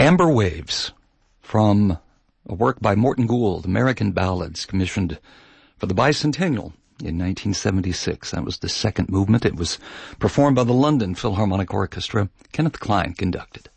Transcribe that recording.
Amber Waves, from a work by Morton Gould, American Ballads, commissioned for the bicentennial in 1976. That was the second movement. It was performed by the London Philharmonic Orchestra. Kenneth Klein conducted.